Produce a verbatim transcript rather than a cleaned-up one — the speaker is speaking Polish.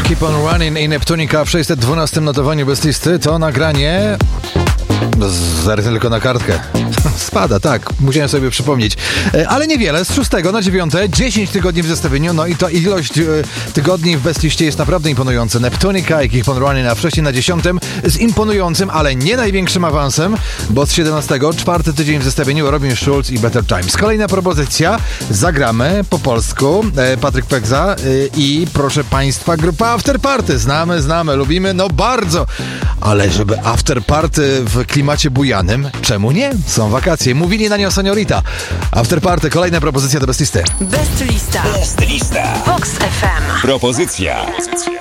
Keep on Running i Neptunica w sześćset dwunastym notowaniu bez listy. To nagranie... Zerknę tylko na kartkę. Spada, tak. Musiałem sobie przypomnieć. Ale niewiele. Z szóstego na dziewiąte. dziesięć tygodni w zestawieniu. No i to ilość e, tygodni w bestliście jest naprawdę imponująca. Neptunica i Keep on Running, a wcześniej na dziesiątym z imponującym, ale nie największym awansem, bo z siedemnastego czwarty tydzień w zestawieniu Robin Schulz i Better Times. Kolejna propozycja. Zagramy po polsku. E, Patryk Pegza e, i proszę Państwa grupa After Party. Znamy, znamy, lubimy, no bardzo. Ale żeby After Party w klimacie bujanym, czemu nie? Są wakacje. Mówili na nią Seniorita. After Party, kolejna propozycja do Best Listy. Best Lista. Best Lista. Vox F M. Propozycja.